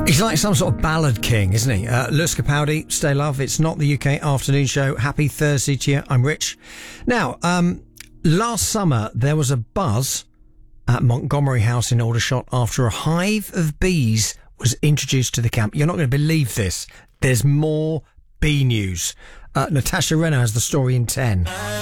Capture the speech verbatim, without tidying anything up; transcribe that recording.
He's like some sort of ballad king, isn't he? Uh, Lewis Capaldi, Stay Love. It's not the U K afternoon show. Happy Thursday to you. I'm Rich. Now, um, last summer there was a buzz at Montgomery House in Aldershot after a hive of bees was introduced to the camp. You're not going to believe this. There's more bee news. Uh, Natasha Renner has the story in ten.